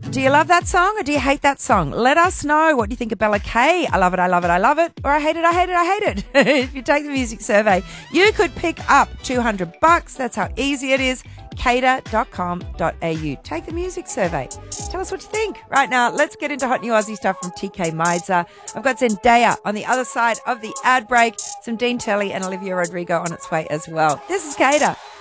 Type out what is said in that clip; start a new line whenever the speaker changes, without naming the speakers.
Do you love that song or do you hate that song? Let us know. What do you think of Bella K? I love it, I love it, I love it. Or I hate it, I hate it, I hate it. If you take the music survey, you could pick up $200. That's how easy it is. Cater.com.au. Take the music survey. Tell us what you think. Right now, let's get into hot new Aussie stuff from TK Meizer. I've got Zendaya on the other side of the ad break. Some Dean Telly and Olivia Rodrigo on its way as well. This is Cater.